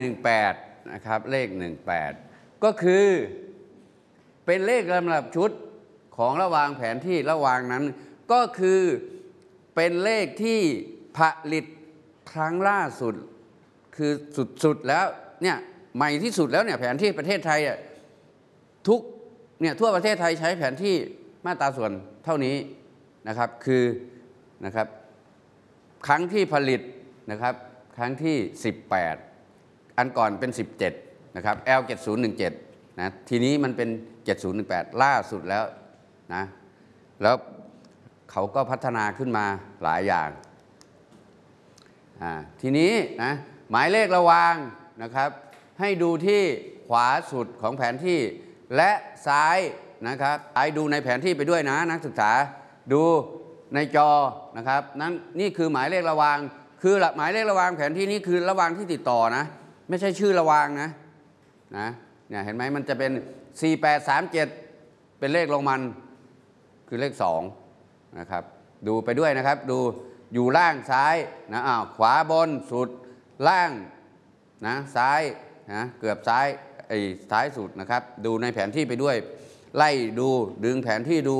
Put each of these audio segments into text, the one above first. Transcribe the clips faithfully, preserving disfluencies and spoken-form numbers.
หนึ่งแปดนะครับเลขหนึ่งแปดก็คือเป็นเลขลำดับชุดของระหว่างแผนที่ระหว่างนั้นก็คือเป็นเลขที่ผลิตครั้งล่าสุดคือสุดๆแล้วเนี่ยใหม่ที่สุดแล้วเนี่ยแผนที่ประเทศไทยอ่ะทุกเนี่ยทั่วประเทศไทยใช้แผนที่มาตราส่วนเท่านี้นะครับคือนะครับครั้งที่ผลิตนะครับครั้งที่สิบแปดอันก่อนเป็นสิบเจ็ดนะครับ แอล เจ็ดศูนย์หนึ่งเจ็ด นะทีนี้มันเป็นเจ็ดศูนย์หนึ่งแปดล่าสุดแล้วนะแล้วเขาก็พัฒนาขึ้นมาหลายอย่างอ่าทีนี้นะหมายเลขระวางนะครับให้ดูที่ขวาสุดของแผนที่และซ้ายนะครับไอ้ดูในแผนที่ไปด้วยนะนักศึกษาดูในจอนะครับนั้นนี่คือหมายเลขระวางคือหมายเลขระวางแผนที่นี้คือระวางที่ติดต่อนะไม่ใช่ชื่อระวางนะนะเนี่ยเห็นไหมมันจะเป็นสี่แปดสามเจ็ดเป็นเลขโรมันคือเลขสองนะครับดูไปด้วยนะครับดูอยู่ล่างซ้ายนะอ้าวขวาบนสุดล่างนะซ้ายนะเกือบซ้ายไอ้ซ้ายสุดนะครับดูในแผนที่ไปด้วยไล่ดูดึงแผนที่ดู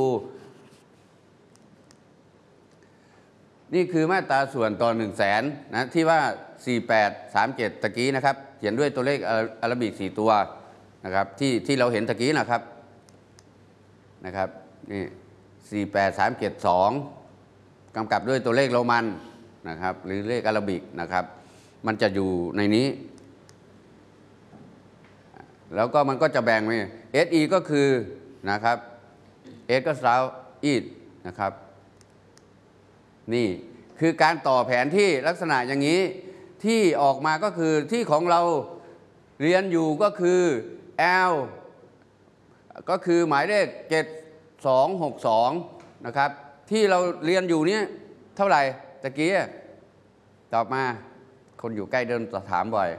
นี่คือมาตราส่วนต่อหนึ่งแสนนะที่ว่าสี่แปดสามเจ็ดตะกี้นะครับเขียนด้วยตัวเลขอาราบิกสี่ตัวนะครับที่ที่เราเห็นตะกี้นะครับนะครับนี่สี่แปดสามเจ็ดสองกำกับด้วยตัวเลขโรมันนะครับหรือเลขอาราบิกนะครับมันจะอยู่ในนี้แล้วก็มันก็จะแบ่งไป เอส อี ก็คือนะครับ S ก็ South East นะครับนี่คือการต่อแผนที่ลักษณะอย่างนี้ที่ออกมาก็คือที่ของเราเรียนอยู่ก็คือ L ก็คือหมายเลขเจ็ดสองหกสองนะครับที่เราเรียนอยู่นี้เท่าไหร่ตะกี้ตอบมาคนอยู่ใกล้เดินถามบ่อย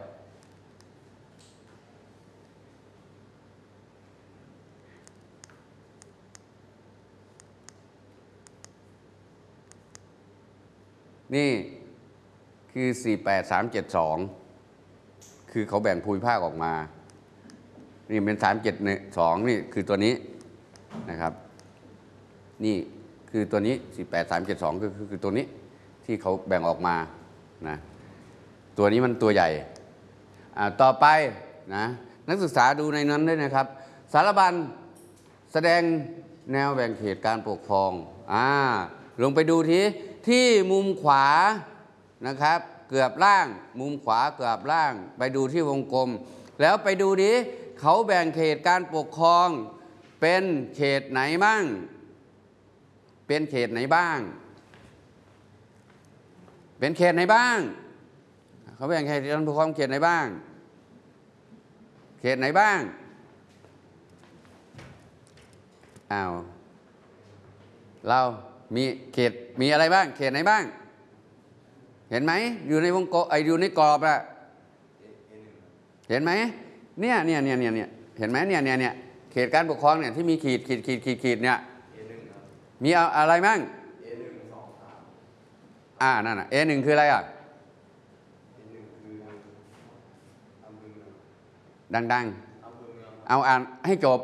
นี่คือสี่แปดสามเจ็ดสองคือเขาแบ่งภูมิภาคออกมานี่เป็นสามเจ็ดสองนี่คือตัวนี้นะครับนี่คือตัวนี้สี่แปดสามเจ็ดสองคือคือตัวนี้ที่เขาแบ่งออกมานะตัวนี้มันตัวใหญ่อ่าต่อไปนะนักศึกษาดูในนั้นด้วยนะครับสารบัญแสดงแนวแบ่งเขตการปกครองอ่าลงไปดูทีที่มุมขวานะครับเกือบล่างมุมขวาเกือบล่างไปดูที่วงกลมแล้วไปดูดิเขาแบ่งเขตการปกครองเป็นเขตไหนบ้างเป็นเขตไหนบ้างเป็นเขตไหนบ้างเขาแบ่งเขตการปกครองเขตไหนบ้างเขตไหนบ้างอ้าวเรามีเขตมีอะไรบ้างเขตไหนบ้างเห็นไหมอยู่ในวงกลมไออยู่ในกรอบอะเห็นไหมเนี่ยเนี่ยเนี่ยเนี่ยเนี่ยเห็นไหมเนี่ยเนี่ยเนี่ยเขตการปกครองเนี่ยที่มีขีดขีดขีดขีดขีดเนี่ยมีอะไรบ้างอ่านั่นน่ะ เอ หนึ่ง คืออะไรอ่ะดังๆเอาอ่านให้จบ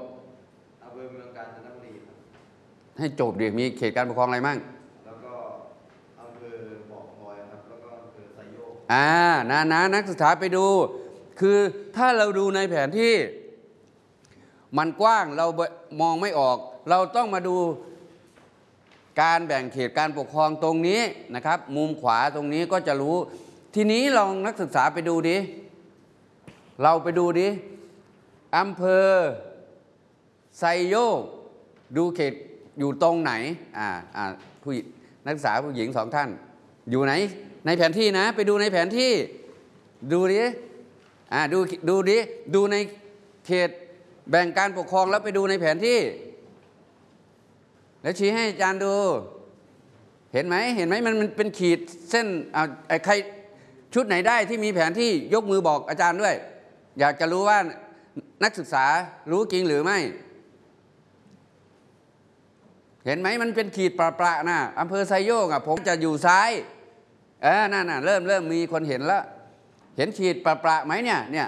ให้จบเดี๋ยวมีเขตการปกครองอะไรมั่งแล้วก็อำเภอบ่อพลอยครับแล้วก็อำเภอไซโยกอ่านะนะนักศึกษาไปดูคือถ้าเราดูในแผนที่มันกว้างเรามองไม่ออกเราต้องมาดูการแบ่งเขตการปกครองตรงนี้นะครับมุมขวาตรงนี้ก็จะรู้ทีนี้ลองนักศึกษาไปดูดิเราไปดูดิอำเภอไซโยกดูเขตอยู่ตรงไหนอ่าอ่าผู้นักศึกษาผู้หญิงสองท่านอยู่ไหนในแผนที่นะไปดูในแผนที่ดูดิอ่าดูดูดิดูในเขตแบ่งการปกครองแล้วไปดูในแผนที่แล้วชี้ให้อาจารย์ดูเห็นไหมเห็นไหมมันมันเป็นขีดเส้นอ่าไอ้ใครชุดไหนได้ที่มีแผนที่ยกมือบอกอาจารย์ด้วยอยากจะรู้ว่านักศึกษารู้จริงหรือไม่เห็นไหมมันเป็นขีดประๆนะอำเภอไซโยกอ่ะผมจะอยู่ซ้ายเออนั่นน่ะเริ่มเริ่มมีคนเห็นแล้วเห็นฉีดประประไหมเนี่ยเนี่ย